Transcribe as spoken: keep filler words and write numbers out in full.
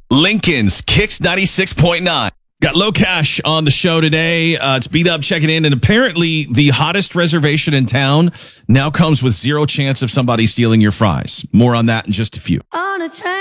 Lincoln's Kicks ninety-six point nine. Got Low Cash on the show today. Uh, it's Beat Up checking in, and apparently the hottest reservation in town now comes with zero chance of somebody stealing your fries. More on that in just a few. On a train.